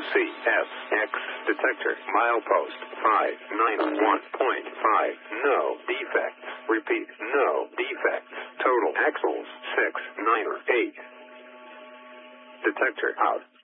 CSX detector. Milepost 591.5. No defects. Repeat, no defects. Total axles 698. Detector out.